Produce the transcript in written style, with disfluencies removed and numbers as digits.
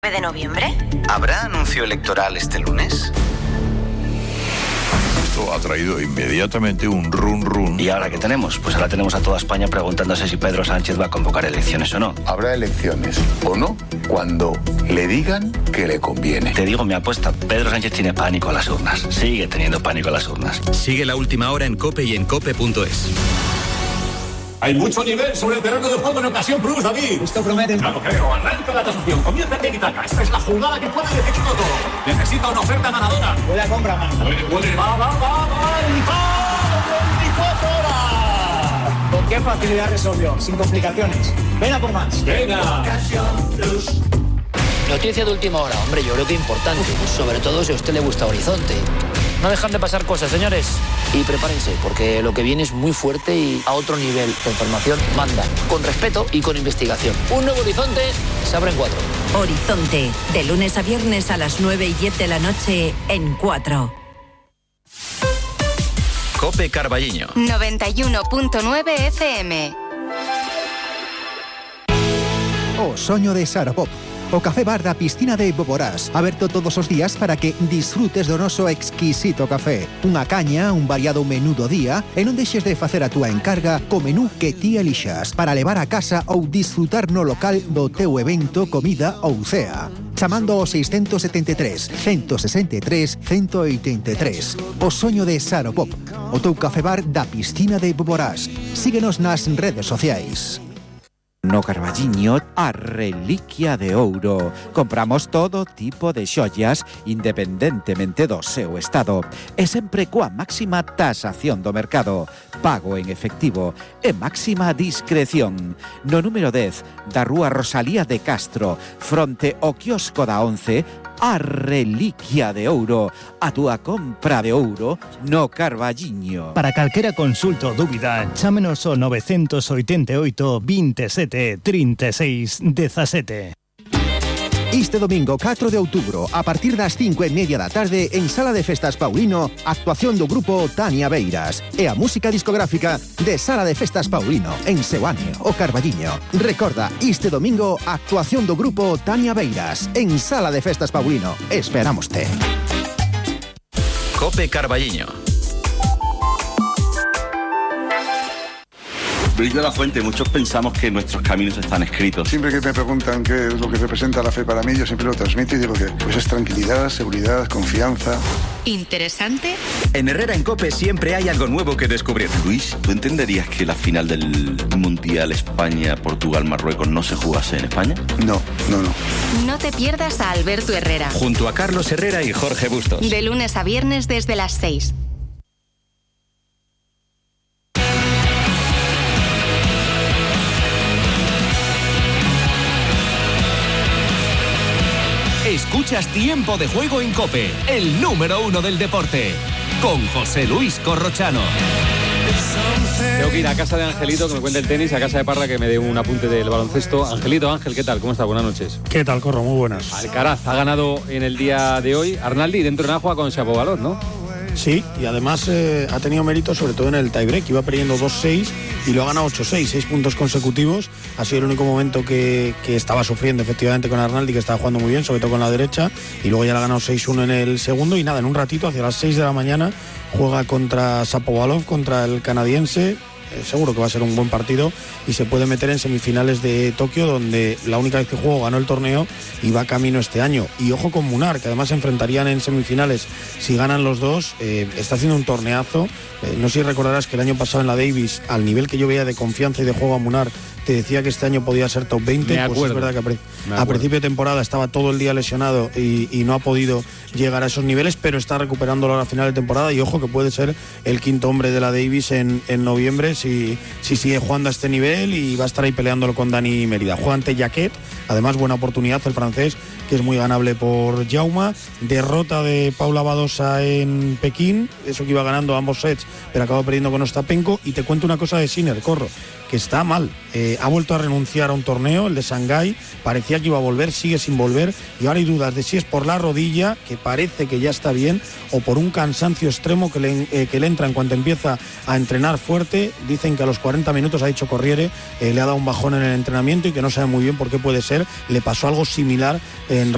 ¿9 de noviembre? ¿Habrá anuncio electoral este lunes? Esto ha traído inmediatamente un run. ¿Y ahora qué tenemos? Pues ahora tenemos a toda España preguntándose si Pedro Sánchez va a convocar elecciones o no. Habrá elecciones o no cuando le digan que le conviene. Te digo mi apuesta, Pedro Sánchez tiene pánico a las urnas. Sigue teniendo pánico a las urnas. Sigue La Última Hora en COPE y en COPE.es. Hay mucho nivel sobre el terreno de juego en Ocasión Plus, David. Esto promete. Claro, creo. Arranca la tasación. Comienza el tiki-taka. Esta es la jugada que puede decidirlo todo. Necesita una oferta ganadora. Puede compra más. Puede. Va. 24 horas. ¿Con qué facilidad resolvió? Sin complicaciones. Ven a por más. Venga. Ocasión Plus. Noticia de última hora, hombre, yo creo que importante, sobre todo si a usted le gusta Horizonte. No dejan de pasar cosas, señores. Y prepárense, porque lo que viene es muy fuerte y a otro nivel. La información manda, con respeto y con investigación. Un nuevo Horizonte se abre en 4. Horizonte, de lunes a viernes a las 9 y 10 de la noche en 4. COPE Carballiño. 91.9 FM. O soño de Sara Pop. O café bar da Piscina de Boborás, aberto todos os días para que disfrutes do noso exquisito café. Unha caña, un variado menú do día e non deixes de facer a túa encarga co menú que ti elixas para levar a casa ou disfrutar no local do teu evento, comida ou cea. Chamando ao 673 163 183. O soño de Sara Pop. O teu café bar da Piscina de Boborás. Síguenos nas redes sociais. No Carballiño, a reliquia de ouro. Compramos todo tipo de xoias independentemente do seu estado e sempre coa máxima tasación do mercado, pago en efectivo e máxima discreción. No número 10 da Rúa Rosalía de Castro, fronte ao quiosco da 11, a reliquia de ouro, a túa compra de ouro no Carballiño. Para calquera consulta ou dúbida, chámenos ao 988 27 36 17. Este domingo 4 de outubro, a partir das 5:30 da tarde, en Sala de Festas Paulino, actuación do grupo Tania Beiras e a música discográfica de Sala de Festas Paulino, en Seoane, o Carballiño. Recorda, este domingo, actuación do grupo Tania Beiras, en Sala de Festas Paulino. Esperámoste. COPE Carballiño. Luis de la Fuente, muchos pensamos que nuestros caminos están escritos. Siempre que me preguntan qué es lo que representa la fe para mí, yo siempre lo transmito y digo que pues es tranquilidad, seguridad, confianza. ¿Interesante? En Herrera en COPE siempre hay algo nuevo que descubrir. Luis, ¿tú entenderías que la final del Mundial España-Portugal-Marruecos no se jugase en España? No. No te pierdas a Alberto Herrera. Junto a Carlos Herrera y Jorge Bustos. De lunes a viernes desde las 6. Escuchas Tiempo de Juego en COPE, el número 1 del deporte, con José Luis Corrochano. Tengo que ir a casa de Angelito, que me cuente el tenis, a casa de Parra, que me dé un apunte del baloncesto. Angelito, Ángel, ¿qué tal? ¿Cómo estás? Buenas noches. ¿Qué tal, Corro? Muy buenas. Alcaraz ha ganado en el día de hoy. Arnaldi, dentro de Najua con Shapovalov, ¿no? Sí, y además ha tenido mérito sobre todo en el tiebreak, iba perdiendo 2-6 y lo ha ganado 8-6, 6 puntos consecutivos. Ha sido el único momento que estaba sufriendo efectivamente con Arnaldi, que estaba jugando muy bien, sobre todo con la derecha, y luego ya le ha ganado 6-1 en el segundo. Y nada, en un ratito, hacia las 6 de la mañana, juega contra Shapovalov, contra el canadiense. Seguro que va a ser un buen partido y se puede meter en semifinales de Tokio, donde la única vez que jugó ganó el torneo y va camino este año. Y ojo con Munar, que además se enfrentarían en semifinales si ganan los dos. Está haciendo un torneazo. No sé si recordarás que el año pasado en la Davis, al nivel que yo veía de confianza y de juego a Munar, te decía que este año podía ser top 20. Pues es verdad que a principio de temporada estaba todo el día lesionado y no ha podido llegar a esos niveles, pero está recuperándolo a la final de temporada. Y ojo que puede ser el quinto hombre de la Davis en noviembre si sigue jugando a este nivel, y va a estar ahí peleándolo con Dani Mérida. Juega ante Jacquet, además buena oportunidad el francés, que es muy ganable por Jauma. Derrota de Paula Badosa en Pekín, eso que iba ganando ambos sets, pero acabó perdiendo con Ostapenko. Y te cuento una cosa de Sinner, Corro, que está mal. Ha vuelto a renunciar a un torneo, el de Shanghái. Parecía que iba a volver, sigue sin volver, y ahora hay dudas de si es por la rodilla, que parece que ya está bien, o por un cansancio extremo que le entra en cuanto empieza a entrenar fuerte. Dicen que a los 40 minutos, ha dicho Corriere, le ha dado un bajón en el entrenamiento y que no sabe muy bien por qué puede ser. Le pasó algo similar en